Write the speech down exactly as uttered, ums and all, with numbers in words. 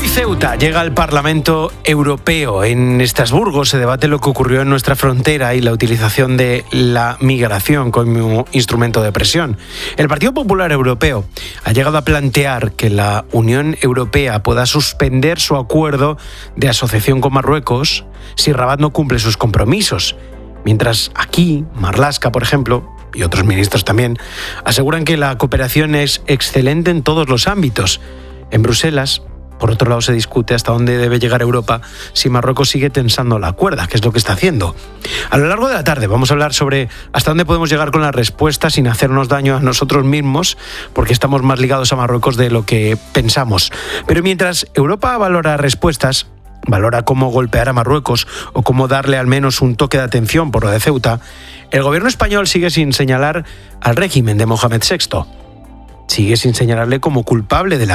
Hoy Ceuta llega al Parlamento Europeo. En Estrasburgo se debate lo que ocurrió en nuestra frontera y la utilización de la migración como instrumento de presión. El Partido Popular Europeo ha llegado a plantear que la Unión Europea pueda suspender su acuerdo de asociación con Marruecos si Rabat no cumple sus compromisos. Mientras aquí, Marlaska, por ejemplo, y otros ministros también, aseguran que la cooperación es excelente en todos los ámbitos. En Bruselas, por otro lado, se discute hasta dónde debe llegar Europa si Marruecos sigue tensando la cuerda, que es lo que está haciendo. A lo largo de la tarde vamos a hablar sobre hasta dónde podemos llegar con la respuesta sin hacernos daño a nosotros mismos, porque estamos más ligados a Marruecos de lo que pensamos. Pero mientras Europa valora respuestas, valora cómo golpear a Marruecos o cómo darle al menos un toque de atención por lo de Ceuta, el gobierno español sigue sin señalar al régimen de Mohamed sexto. Sigue sin señalarle como culpable de la